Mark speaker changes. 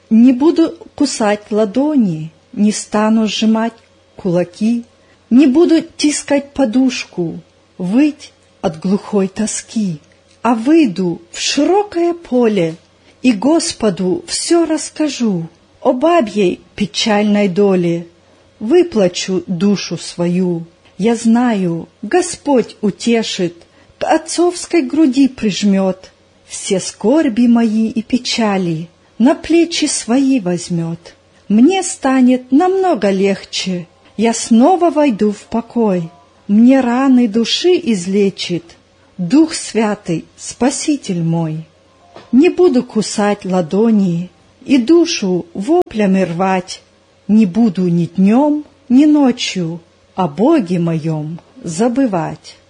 Speaker 1: Не буду кусать ладони, не стану сжимать кулаки, не буду тискать подушку, выть от глухой тоски, а выйду в широкое поле и Господу все расскажу о бабьей печальной доле, выплачу душу свою. Я знаю, Господь утешит, к отцовской груди прижмет, все скорби мои и печали на плечи свои возьмет. Мне станет намного легче, я снова войду в покой. Мне раны души излечит Дух Святый, Спаситель мой. Не буду кусать ладони и душу воплями рвать, не буду ни днем, ни ночью о Боге моем забывать.